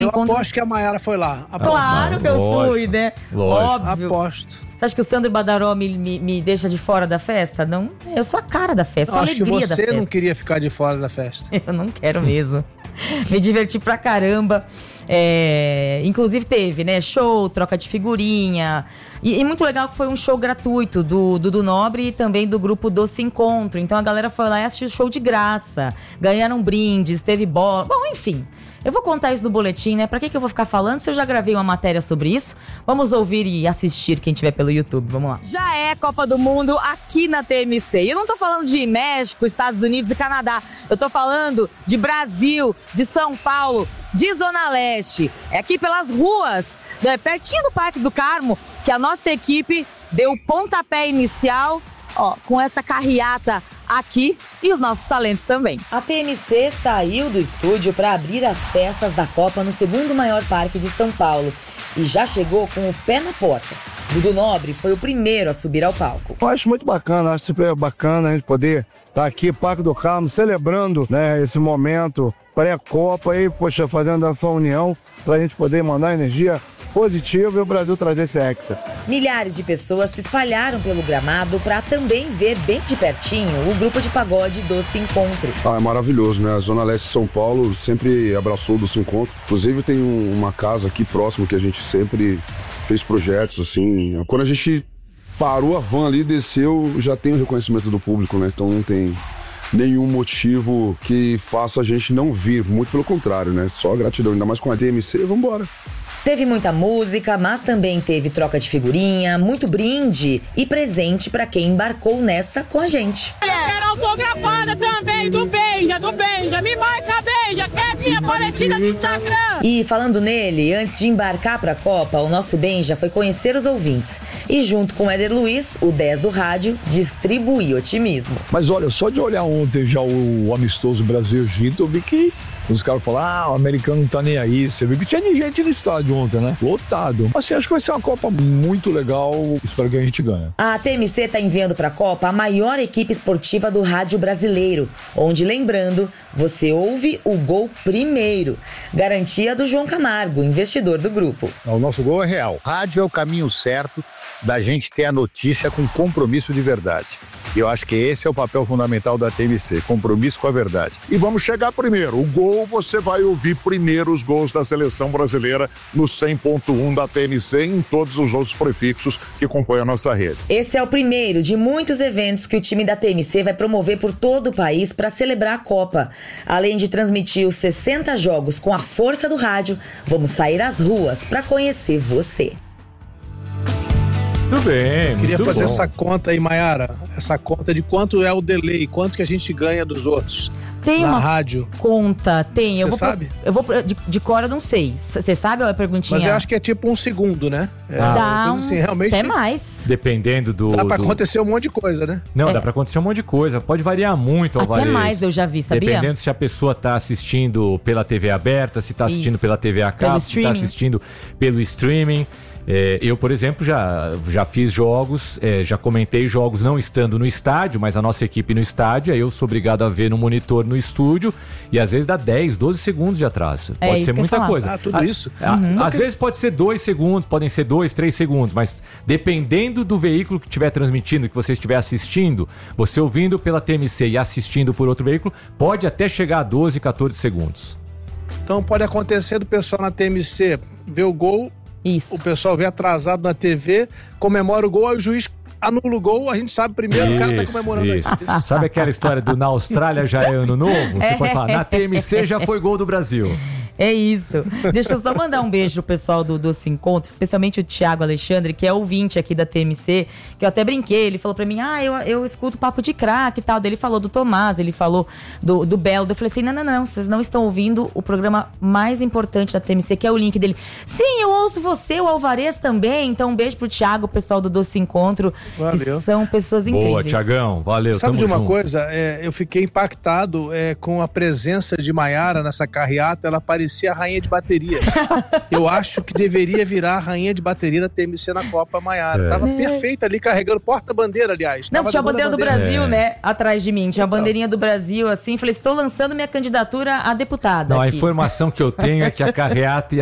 Eu aposto que a Maiara foi lá. Claro que eu fui, né? Lógico. Óbvio. Aposto. Você acha que o Sandro Badaró me deixa de fora da festa? Não, eu sou a cara da festa, sou a alegria da festa. Acho que você não queria ficar de fora da festa. Eu não quero mesmo. Me diverti pra caramba. Inclusive teve, né, show, troca de figurinha. E muito legal que foi um show gratuito do Dudu Nobre e também do grupo Doce Encontro. Então a galera foi lá e assistiu o show de graça. Ganharam brindes, teve bola. Bom, enfim. Eu vou contar isso no boletim, né? Pra que eu vou ficar falando se eu já gravei uma matéria sobre isso? Vamos ouvir e assistir quem tiver pelo YouTube. Vamos lá. Já é Copa do Mundo aqui na TMC. E eu não tô falando de México, Estados Unidos e Canadá. Eu tô falando de Brasil, de São Paulo, de Zona Leste. É aqui pelas ruas, pertinho do Parque do Carmo, que a nossa equipe deu o pontapé inicial, com essa carreata aqui e os nossos talentos também. A TMC saiu do estúdio para abrir as festas da Copa no segundo maior parque de São Paulo e já chegou com o pé na porta. Dudu Nobre foi o primeiro a subir ao palco. Eu acho muito bacana, acho super bacana a gente poder estar aqui, Parque do Carmo, celebrando, né, esse momento pré-Copa e, fazendo essa união para a gente poder mandar energia positivo e o Brasil trazer esse hexa. Milhares de pessoas se espalharam pelo gramado para também ver bem de pertinho o grupo de pagode Doce Encontro. É maravilhoso, né? A Zona Leste de São Paulo sempre abraçou o Doce Encontro. Inclusive tem uma casa aqui próximo que a gente sempre fez projetos, assim. Quando a gente parou a van ali, desceu, já tem o reconhecimento do público, né? Então não tem nenhum motivo que faça a gente não vir. Muito pelo contrário, né? Só gratidão. Ainda mais com a TMC, vambora. Teve muita música, mas também teve troca de figurinha, muito brinde e presente pra quem embarcou nessa com a gente. Eu quero autografada também do Benja, me marca Benja, que é minha parecida no Instagram. E falando nele, antes de embarcar pra Copa, o nosso Benja foi conhecer os ouvintes e junto com o Éder Luiz, o 10 do rádio, distribuir otimismo. Mas olha, só de olhar ontem já o amistoso Brasil-Egito, eu vi que os caras falaram, o americano não tá nem aí. Você viu que tinha gente no estádio ontem, né? Lotado. Assim, acho que vai ser uma Copa muito legal. Espero que a gente ganhe. A TMC tá enviando pra Copa a maior equipe esportiva do rádio brasileiro, onde, lembrando, você ouve o gol primeiro. Garantia do João Camargo, investidor do grupo. O nosso gol é real. Rádio é o caminho certo da gente ter a notícia com compromisso de verdade. E eu acho que esse é o papel fundamental da TMC, compromisso com a verdade. E vamos chegar primeiro. O gol, você vai ouvir primeiro os gols da seleção brasileira no 100.1 da TMC e em todos os outros prefixos que compõem a nossa rede. Esse é o primeiro de muitos eventos que o time da TMC vai promover por todo o país para celebrar a Copa. Além de transmitir os 60 jogos com a força do rádio, vamos sair às ruas para conhecer você. Muito bem, Queria muito fazer bom. essa conta aí, Maiara. Essa conta de quanto é o delay, quanto que a gente ganha dos outros. Tem na uma rádio. conta, tem. Você sabe? Eu vou de cor, eu não sei. Você sabe ou é perguntinha? Mas eu acho que é tipo um segundo, né? Dá coisa assim, realmente. até mais. Dependendo do... Dá pra acontecer um monte de coisa, né? Não, dá pra acontecer um monte de coisa. Pode variar muito, Até Alvarez. mais eu já vi, sabia? Dependendo se a pessoa tá assistindo pela TV aberta, se tá assistindo Isso. pela TV a cabo, se tá streaming. assistindo pelo streaming. Eu, por exemplo, já fiz jogos, já comentei jogos não estando no estádio, mas a nossa equipe no estádio, aí eu sou obrigado a ver no monitor no estúdio e às vezes dá 10, 12 segundos de atraso. É Pode isso ser que eu ia muita falar. coisa. Tudo isso. Às vezes pode ser 2 segundos, podem ser 2, 3 segundos, mas dependendo do veículo que estiver transmitindo, que você estiver assistindo, você ouvindo pela TMC e assistindo por outro veículo, pode até chegar a 12, 14 segundos. Então pode acontecer do pessoal na TMC ver o gol. Isso. O pessoal vê atrasado na TV, comemora o gol, aí o juiz anula o gol, a gente sabe primeiro, o cara tá comemorando isso. aí. Sabe aquela história do na Austrália já é ano novo? Você pode falar, na TMC já foi gol do Brasil. É isso. Deixa eu só mandar um beijo pro pessoal do Doce Encontro, especialmente o Thiago Alexandre, que é ouvinte aqui da TMC, que eu até brinquei, ele falou pra mim, eu escuto papo de craque e tal, daí ele falou do Tomás, ele falou do Belo, eu falei assim, não, vocês não estão ouvindo o programa mais importante da TMC, que é o link dele. Sim, eu ouço você, o Alvarez também, então um beijo pro Thiago, o pessoal do Doce Encontro, Valeu. que são pessoas incríveis. Boa, Thiagão, valeu, Sabe tamo de uma junto. coisa? Eu fiquei impactado com a presença de Maiara nessa carreata, ela parecia TMC a rainha de bateria. Eu acho que deveria virar a rainha de bateria da TMC na Copa, Maiara. Tava perfeita ali, carregando porta-bandeira, aliás. Não, tinha a bandeira do Brasil, né? Atrás de mim. Tinha a bandeirinha do Brasil, assim. Falei, estou lançando minha candidatura a deputada. Não, aqui. a informação que eu tenho é que a carreata